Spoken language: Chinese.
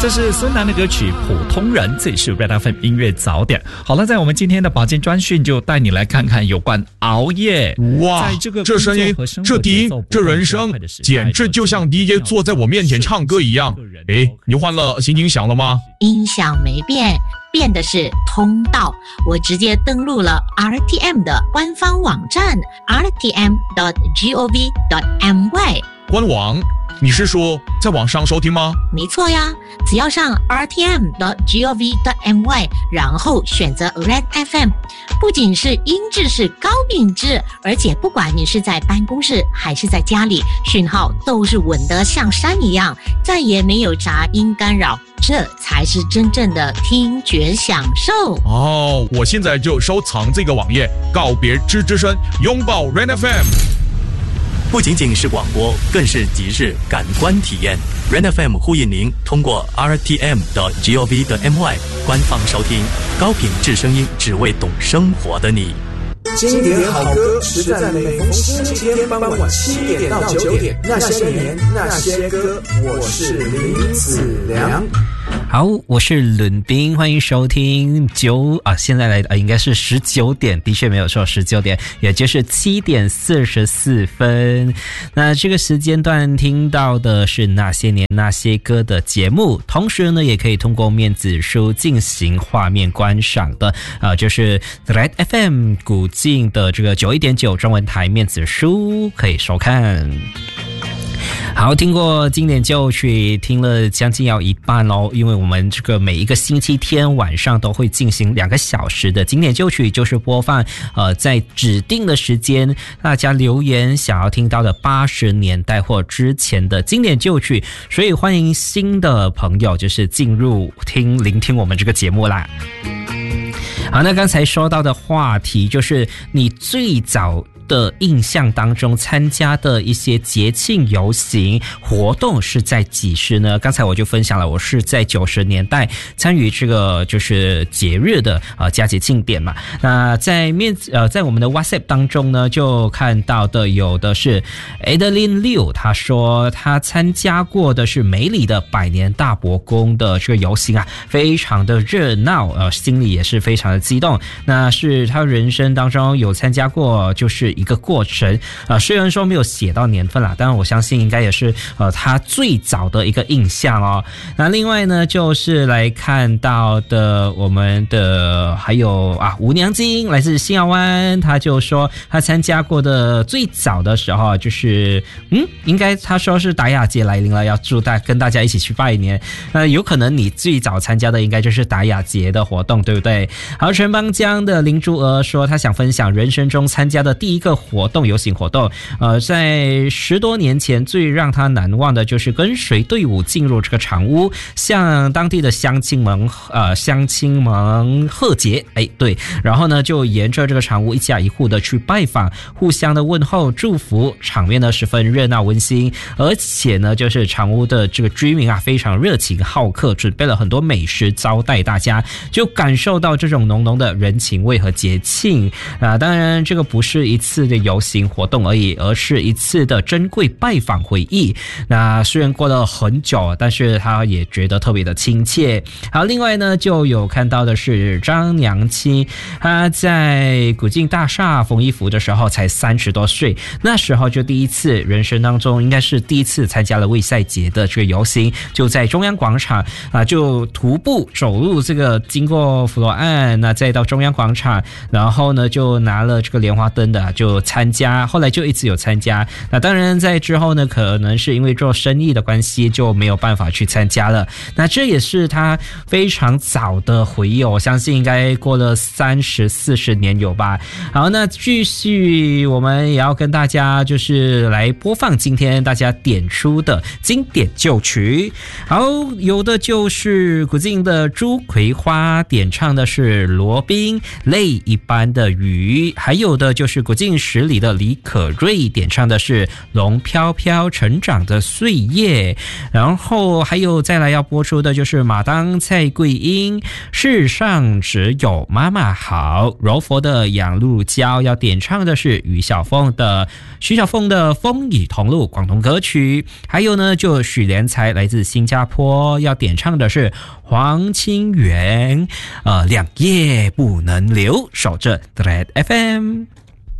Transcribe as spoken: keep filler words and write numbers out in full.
这是孙楠的歌曲《普通人》，这里是 Red F M 音乐早点。好了，在我们今天的保健专讯就带你来看看有关熬夜。 哇， 在这个这声音，这低音，这人声，简直就像 D J 坐在我面前唱歌一样。诶，你换了新音响了吗？ 音响没变，变的是通道。我直接登录了 R T M 的官方网站 r t m dot gov dot my。 官网？你是说在网上收听吗？ 没错呀，只要上 r t m dot gov dot my， 然后选择 Red F M， 不仅是音质是高品质，而且不管你是在办公室还是在家里，讯号都是稳得像山一样，再也没有杂音干扰，这才是真正的听觉享受。 哦，我现在就收藏这个网页，告别吱吱声，拥抱 Red F M。 不仅仅是广播，更是即日感官体验。Red F M 呼应您通过 r t m dot gov dot my 官方收听高品质声音，只为懂生活的你。 经典好歌实在每逢星期天傍晚七点到九点，那些年那些歌，我是林子良。 好，我是伦宾，欢迎收听九啊，现在来啊应该是十九点，的确没有错，十九点，也就是七点四十四分。那这个时间段听到的是那些年那些歌的节目，同时呢，也可以通过面子书进行画面观赏的啊，就是 Red F M 古晋的这个九一点九中文台面子书可以收看。好，听过经典旧曲，听了将近要一半哦，因为我们这个每一个星期天晚上都会进行两个小时的经典旧曲，就是播放呃在指定的时间大家留言想要听到的八十年代或之前的经典旧曲，所以欢迎新的朋友就是进入听聆听我们这个节目啦。好，那刚才说到的话题就是你最早的印象当中参加的一些节庆游行活动是在几时呢？刚才我就分享了，我是在九十年代参与这个就是节日的呃佳节庆典嘛。那在面呃在我们的 WhatsApp 当中呢，就看到的有的是 Adeline Liu， 他说他参加过的是梅里的百年大伯公的这个游行啊，非常的热闹，呃心里也是非常的激动。那是他人生当中有参加过就是一个过程啊、呃，虽然说没有写到年份啦，但是我相信应该也是呃他最早的一个印象哦。那另外呢，就是来看到的我们的还有啊吴娘金来自新澳湾，他就说他参加过的最早的时候就是嗯，应该他说是达雅节来临了，要祝大跟大家一起去拜年。那有可能你最早参加的应该就是达雅节的活动，对不对？好，陈邦江的林珠娥说他想分享人生中参加的第一个活动游行活动，呃，在十多年前最让他难忘的就是跟随队伍进入这个长屋，向当地的乡亲们呃乡亲们贺节，哎对，然后呢就沿着这个长屋一家一户的去拜访，互相的问候祝福，场面呢十分热闹温馨，而且呢就是长屋的这个居民啊非常热情好客，准备了很多美食招待大家，就感受到这种浓浓的人情味和节庆啊。当然这个不是一次的游行活动而已，而是一次的珍贵拜访回忆。那虽然过了很久，但是他也觉得特别的亲切。好，另外呢就有看到的是张娘亲，她在古晋大厦缝衣服的时候才三十多岁，那时候就第一次人生当中应该是第一次参加了卫赛节的这个游行，就在中央广场啊，就徒步走路这个经过佛罗岸，那再到中央广场，然后呢就拿了这个莲花灯的就参加，后来就一直有参加。那当然在之后呢可能是因为做生意的关系就没有办法去参加了。那这也是他非常早的回忆，我相信应该过了三十四十年有吧。好，那继续我们也要跟大家就是来播放今天大家点出的经典旧曲。好，有的就是古晋的朱葵花，点唱的是罗宾泪一般的雨，还有的就是古晋近十里的李可瑞点唱的是龙飘飘成长的岁月，然后还有再来要播出的就是马当蔡桂英世上只有妈妈好，柔佛的杨露娇要点唱的是于小凤的徐小凤的风雨同路广东歌曲，还有呢就许连才来自新加坡要点唱的是黄清源呃两夜不能留，守着 Red F M。